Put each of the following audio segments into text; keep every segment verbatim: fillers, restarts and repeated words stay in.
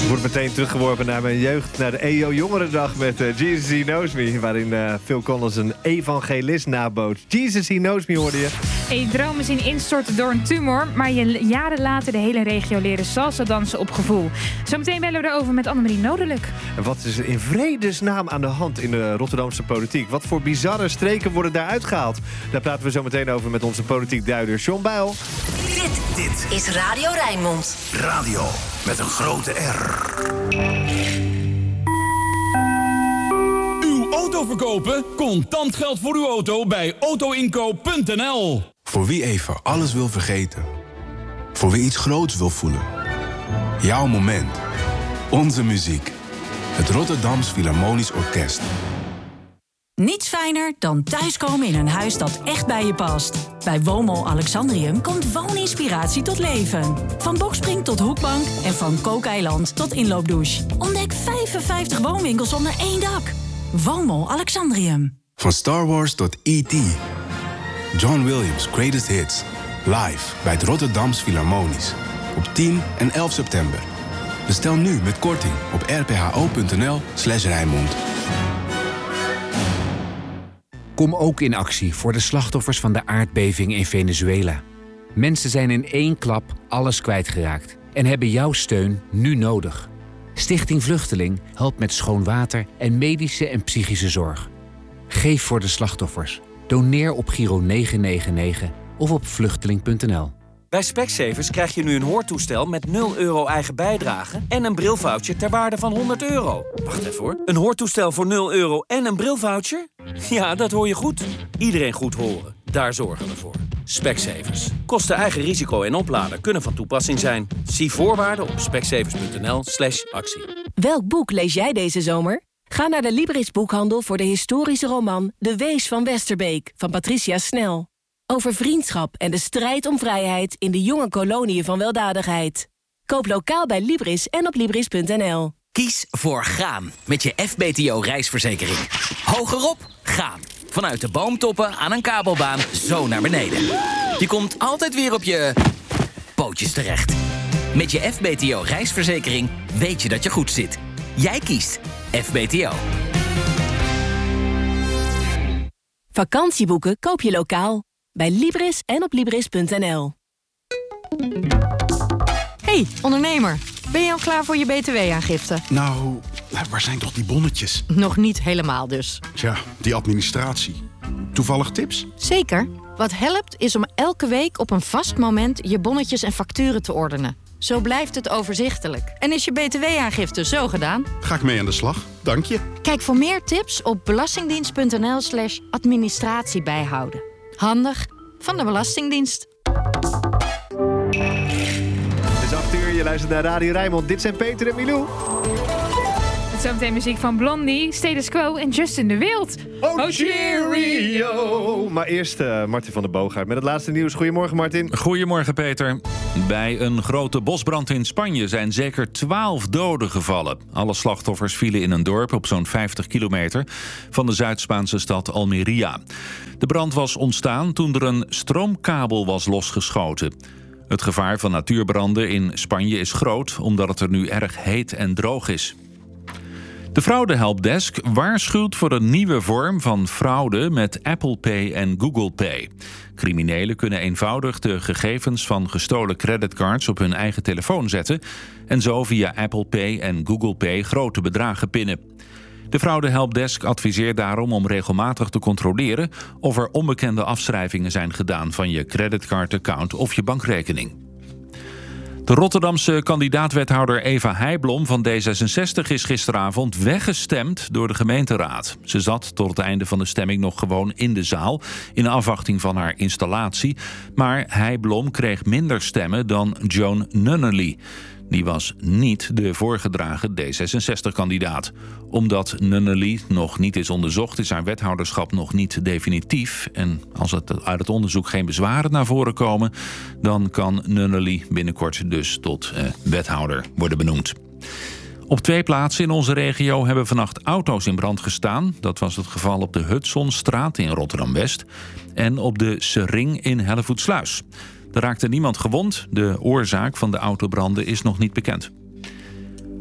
Wordt meteen teruggeworpen naar mijn jeugd, naar de E O Jongerendag met uh, Jesus He Knows Me, waarin uh, Phil Collins een evangelist naboot. Jesus He Knows Me hoorde je. En je dromen zien instorten door een tumor, maar je jaren later de hele regio leren salsa dansen op gevoel. Zometeen bellen we erover met Annemarie Nodelijk. En wat is er in vredesnaam aan de hand in de Rotterdamse politiek? Wat voor bizarre streken worden daar uitgehaald? Daar praten we zo meteen over met onze politiek duider John Bijl. Dit, dit is Radio Rijnmond. Radio met een grote R. Uw auto verkopen? Contant geld voor uw auto bij autoinkoop punt n l. Voor wie even alles wil vergeten. Voor wie iets groots wil voelen. Jouw moment. Onze muziek. Het Rotterdams Philharmonisch Orkest. Niets fijner dan thuiskomen in een huis dat echt bij je past. Bij Woonmol Alexandrium komt wooninspiratie tot leven. Van Boxspring tot hoekbank en van kookeiland tot inloopdouche. Ontdek vijfenvijftig woonwinkels onder één dak. Woonmol Alexandrium. Van Star Wars tot E T John Williams' Greatest Hits. Live bij het Rotterdams Philharmonisch. Op tien en elf september. Bestel nu met korting op r p h o punt n l slash Rijnmond. Kom ook in actie voor de slachtoffers van de aardbeving in Venezuela. Mensen zijn in één klap alles kwijtgeraakt en hebben jouw steun nu nodig. Stichting Vluchteling helpt met schoon water en medische en psychische zorg. Geef voor de slachtoffers. Doneer op Giro negen negen negen of op vluchteling punt n l. Bij Specsavers krijg je nu een hoortoestel met nul euro eigen bijdrage en een brilvoucher ter waarde van honderd euro. Wacht even hoor. Een hoortoestel voor nul euro en een brilvoucher? Ja, dat hoor je goed. Iedereen goed horen. Daar zorgen we voor. Specsavers. Kosten eigen risico en oplader kunnen van toepassing zijn. Zie voorwaarden op specsavers punt n l slash actie. Welk boek lees jij deze zomer? Ga naar de Libris boekhandel voor de historische roman De Wees van Westerbeek van Patricia Snel. Over vriendschap en de strijd om vrijheid in de jonge koloniën van weldadigheid. Koop lokaal bij Libris en op libris punt n l. Kies voor gaan met je F B T O reisverzekering. Hogerop, gaan. Vanuit de boomtoppen aan een kabelbaan zo naar beneden. Je komt altijd weer op je pootjes terecht. Met je F B T O reisverzekering weet je dat je goed zit. Jij kiest F B T O. Vakantieboeken koop je lokaal. Bij Libris en op libris punt n l. Hey, ondernemer. Ben je al klaar voor je B T W-aangifte? Nou, waar zijn toch die bonnetjes? Nog niet helemaal dus. Tja, die administratie. Toevallig tips? Zeker. Wat helpt is om elke week op een vast moment je bonnetjes en facturen te ordenen. Zo blijft het overzichtelijk. En is je B T W-aangifte zo gedaan? Ga ik mee aan de slag, dank je. Kijk voor meer tips op belastingdienst punt n l slash administratie bijhouden. Handig van de Belastingdienst. Het is acht uur, je luistert naar Radio Rijnmond. Dit zijn Peter en Milou. Zometeen muziek van Blondie, Status Quo en Justin de Wild. Oh, cheerio! Maar eerst uh, Martin van der Boogaard met het laatste nieuws. Goedemorgen, Martin. Goedemorgen, Peter. Bij een grote bosbrand in Spanje zijn zeker twaalf doden gevallen. Alle slachtoffers vielen in een dorp op zo'n vijftig kilometer van de Zuid-Spaanse stad Almería. De brand was ontstaan toen er een stroomkabel was losgeschoten. Het gevaar van natuurbranden in Spanje is groot, omdat het er nu erg heet en droog is. De fraudehelpdesk waarschuwt voor een nieuwe vorm van fraude met Apple Pay en Google Pay. Criminelen kunnen eenvoudig de gegevens van gestolen creditcards op hun eigen telefoon zetten en zo via Apple Pay en Google Pay grote bedragen pinnen. De fraudehelpdesk adviseert daarom om regelmatig te controleren of er onbekende afschrijvingen zijn gedaan van je creditcardaccount of je bankrekening. De Rotterdamse kandidaat-wethouder Eva Heijblom van D zesenzestig is gisteravond weggestemd door de gemeenteraad. Ze zat tot het einde van de stemming nog gewoon in de zaal in afwachting van haar installatie. Maar Heijblom kreeg minder stemmen dan Joan Nunnally. Die was niet de voorgedragen D zesenzestig-kandidaat. Omdat Nunnally nog niet is onderzocht, is haar wethouderschap nog niet definitief. En als het uit het onderzoek geen bezwaren naar voren komen, dan kan Nunnally binnenkort dus tot eh, wethouder worden benoemd. Op twee plaatsen in onze regio hebben vannacht auto's in brand gestaan. Dat was het geval op de Hudsonstraat in Rotterdam-West en op de Sering in Hellevoetsluis. Er raakte niemand gewond. De oorzaak van de autobranden is nog niet bekend.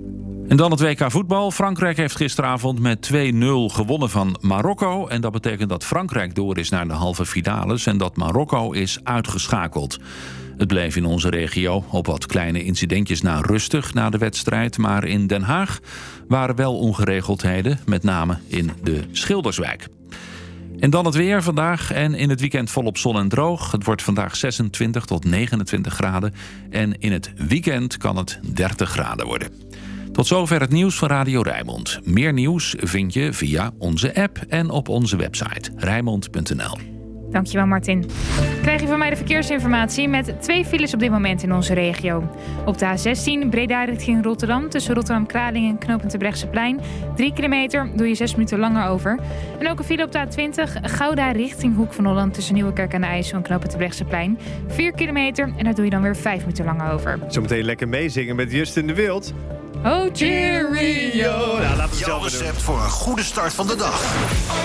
En dan het W K voetbal. Frankrijk heeft gisteravond met twee nul gewonnen van Marokko. En dat betekent dat Frankrijk door is naar de halve finales en dat Marokko is uitgeschakeld. Het bleef in onze regio op wat kleine incidentjes na rustig na de wedstrijd. Maar in Den Haag waren wel ongeregeldheden, met name in de Schilderswijk. En dan het weer vandaag en in het weekend volop zon en droog. Het wordt vandaag zesentwintig tot negenentwintig graden. En in het weekend kan het dertig graden worden. Tot zover het nieuws van Radio Rijnmond. Meer nieuws vind je via onze app en op onze website rijnmond punt n l. Dankjewel, Martin. Krijg je van mij de verkeersinformatie met twee files op dit moment in onze regio. Op de A zestien Breda richting Rotterdam tussen Rotterdam-Kralingen en knooppunt Terbrechtseplein. Drie kilometer doe je zes minuten langer over. En ook een file op de A twintig Gouda richting Hoek van Holland tussen Nieuwekerk aan de IJssel en knooppunt Terbrechtseplein. Vier kilometer en daar doe je dan weer vijf minuten langer over. Zometeen lekker meezingen met Justin de Wild. Oh, cheerio! Nou, laten we Jouw recept voor een goede start van de dag.